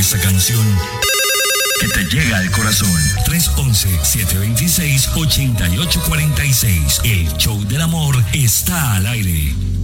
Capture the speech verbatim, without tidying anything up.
esa canción que te llega al corazón. tres once, siete veintiséis, ochenta y ocho cuarenta y seis. El show del amor está al aire.